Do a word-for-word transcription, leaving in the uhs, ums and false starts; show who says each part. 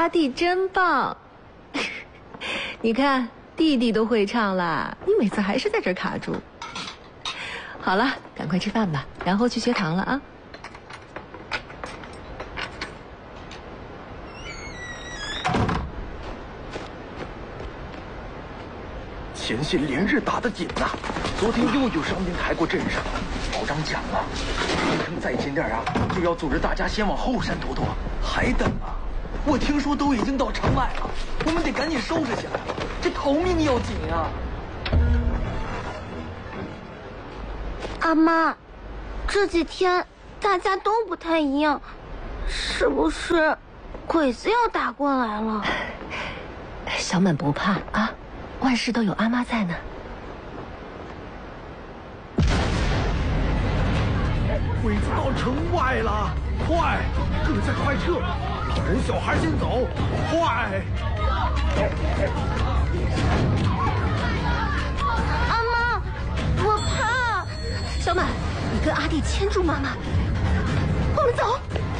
Speaker 1: 阿弟真棒！你看，弟弟都会唱啦，你每次还是在这儿卡住。好了，赶快吃饭吧，然后去学堂了啊。
Speaker 2: 前线连日打得紧呐、啊，昨天又有伤兵抬过镇上，保长讲了，风声再紧点啊，就要组织大家先往后山躲躲。还等啊？我听说都已经到城外了，我们得赶紧收拾起来，这逃命要紧啊！
Speaker 3: 阿妈，这几天大家都不太一样，是不是鬼子要打过来了？
Speaker 1: 小满不怕啊，万事都有阿妈在呢。
Speaker 4: 鬼子到城外了，快，各家快撤，老人小孩先走，快！
Speaker 3: 阿妈，我怕。
Speaker 1: 小满，你跟阿弟牵住妈妈，我们走。